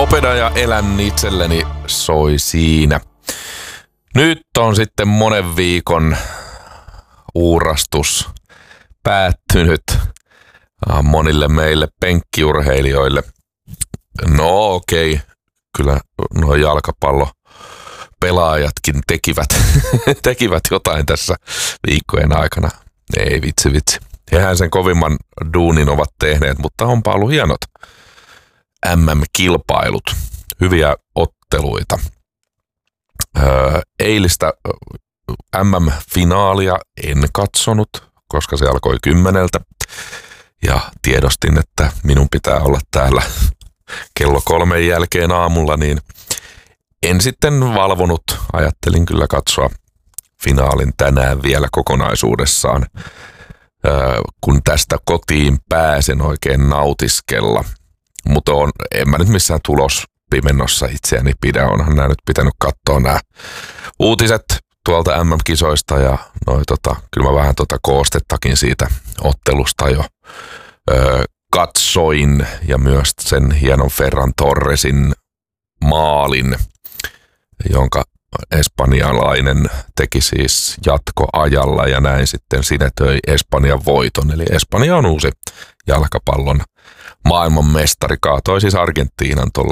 Popeda ja elän itselleni soi siinä. Nyt on sitten monen viikon uurastus päättynyt monille meille penkkiurheilijoille. No okei, kyllä nuo jalkapallopelaajatkin tekivät jotain tässä viikkojen aikana. Ei vitsi. Hehän sen kovimman duunin ovat tehneet, mutta onpa ollut hienot MM-kilpailut. Hyviä otteluita. Eilistä MM-finaalia en katsonut, koska se alkoi 10. Ja tiedostin, että minun pitää olla täällä kello 3 jälkeen aamulla, niin en sitten valvonut. Ajattelin kyllä katsoa finaalin tänään vielä kokonaisuudessaan, kun tästä kotiin pääsen oikein nautiskella. Mutta en mä nyt missään tulospimennossa itseäni pidä. Onhan nämä nyt pitänyt katsoa nämä uutiset tuolta MM-kisoista ja kyllä mä vähän koostettakin siitä ottelusta jo katsoin ja myös sen hienon Ferran Torresin maalin, jonka espanjalainen teki siis jatkoajalla ja näin sitten sinetöi Espanjan voiton. Eli Espanja on uusi jalkapallon maailmanmestari, kaatoi siis Argentiinan tuolla